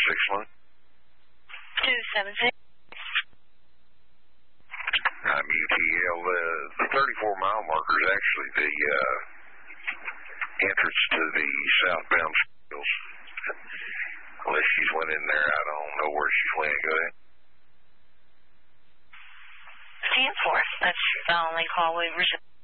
271. 276. I'm UTL. The 34-mile marker is actually the entrance to the southbound fields. Unless she's went in there, I don't know where she's went. Go ahead. 10-4. That's the only call we received.